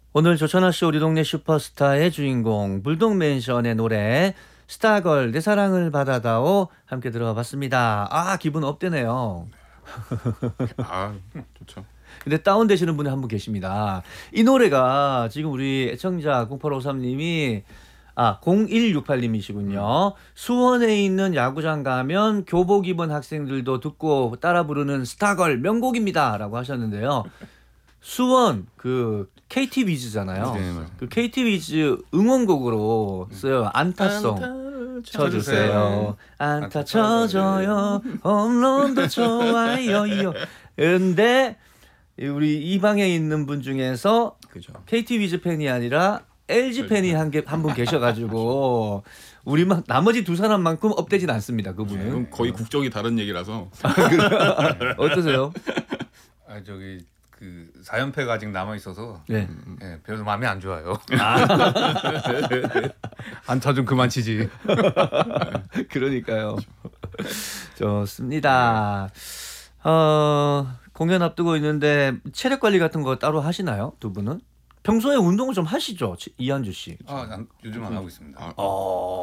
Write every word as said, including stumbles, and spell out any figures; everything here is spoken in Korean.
오늘 조천아씨 우리 동네 슈퍼스타의 주인공 불독맨션의 노래 스타걸 내 사랑을 받아다오 함께 들어가 봤습니다. 아 기분 업되네요. 아 좋죠. 근데 다운되시는 분이 한 분 계십니다. 이 노래가 지금 우리 애청자 공팔오삼님이 아 공일육팔님이시군요. 수원에 있는 야구장 가면 교복 입은 학생들도 듣고 따라 부르는 스타걸 명곡입니다 라고 하셨는데요. 수원 그 케이티 위즈잖아요. 네, 맞아요. 그 케이티 위즈 응원곡으로 써요. 안타송 쳐주세요. 안타 쳐줘요. 홈런도 좋아요. 이요. 근데 우리 이 방에 있는 분 중에서 그죠. 케이티 위즈 팬이 아니라 엘지 팬이 한 개 한 분 계셔가지고 우리 막 나머지 두 사람만큼 업되진 않습니다. 그분은. 그럼 거의 국적이 다른 얘기라서. 어떠세요? 아 저기 그 사 연패가 아직 남아 있어서 네. 예, 별로 마음이 안 좋아요. 안타 좀 그만 치지. 그러니까요. 좋습니다. 어, 공연 앞두고 있는데 체력 관리 같은 거 따로 하시나요? 두 분은? 평소에 운동을 좀 하시죠? 이한주 씨. 아, 난 요즘 안 하고 있습니다. 아, 어.